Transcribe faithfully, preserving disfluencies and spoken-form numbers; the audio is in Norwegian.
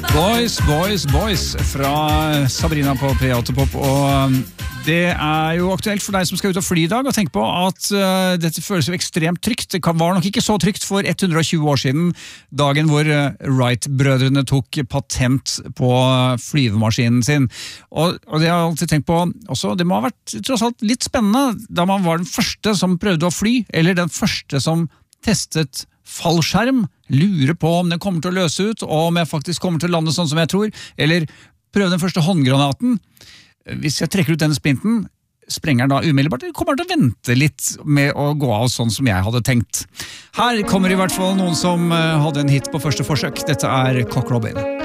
Boys, boys, boys fra Sabrina på P åtte Pop, og det er jo aktuelt for deg som skal ut og fly i dag, og tenk på at uh, dette føles jo ekstremt trygt. Det kan, var nok ikke så trygt for hundre og tjue år siden, dagen hvor uh, Wright-brødrene tok patent på flyvemaskinen sin. Og, og det har jeg alltid tenkt på også, det må ha vært tross alt litt spennende da man var den første som prøvde å fly, eller den første som testet fallskjerm, lurer på om den kommer til å løse ut, og om jeg faktisk kommer til å lande sånn som jeg tror, eller prøve den første håndgranaten. Hvis jeg trekker ut denne splinten, sprenger den da umiddelbart, eller kommer den til å vente litt med å gå av sånn som jeg hadde tenkt. Her kommer i hvert fall noen som hadde en hit på første forsøk. Dette er Cock Robin.